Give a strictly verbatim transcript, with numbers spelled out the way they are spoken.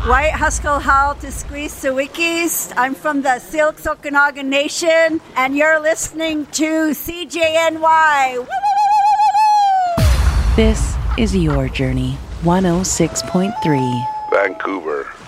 White Haskell Howl to Squeeze Sawikis. I'm from the Silks Okanagan Nation, and you're listening to C J N Y. This is Your Journey, one oh six point three. Vancouver.